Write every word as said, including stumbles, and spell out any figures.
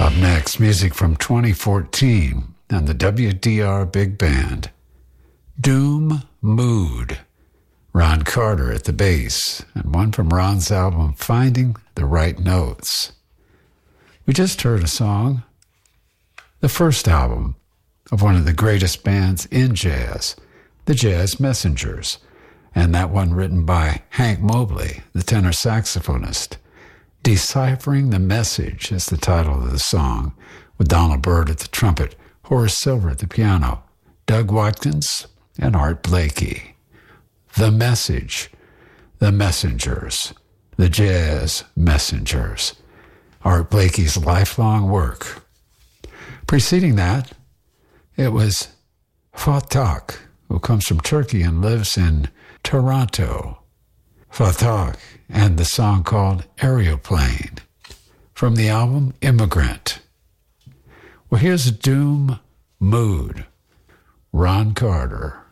Up next, music from twenty fourteen and the W D R Big Band. Doom Mood. Ron Carter at the bass, and one from Ron's album Finding the Right Notes. We just heard a song, the first album of one of the greatest bands in jazz, the Jazz Messengers, and that one written by Hank Mobley, the tenor saxophonist. Deciphering the Message is the title of the song, with Donald Byrd at the trumpet, Horace Silver at the piano, Doug Watkins, and Art Blakey. The Message, the Messengers, the Jazz Messengers, Art Blakey's lifelong work. Preceding that, it was Fatah, who comes from Turkey and lives in Toronto. Fatah and the song called Aeroplane from the album Immigrant. Well, here's Doom Mood, Ron Carter.